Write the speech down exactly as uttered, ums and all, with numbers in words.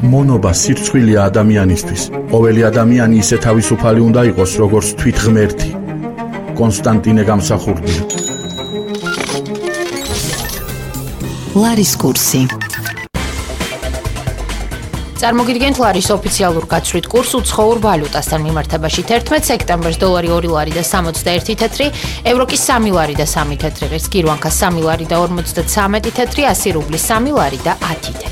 მონობა სირცხვილია ადამიანისთვის. ყოველი ადამიანი ისე თავისუფალი უნდა იყოს, როგორც თვითღმერთი. კონსტანტინე გამსახურდია. ლარის კურსი. წარმოგიდგენთ ლარის ოფიციალურ გაცვლით კურს უცხოურ ვალუტასთან მიმართებაში თერთმეტ სექტემბერს დოლარი ორი ლარი და სამოცდაერთი თეთრი, ევრო კი სამი ლარი და სამი თეთრი, ღირს გირვანქა სამი ლარი და ორმოცდაცამეტი თეთრი, ასი რუბლი სამი ლარი და ათი თეთრი.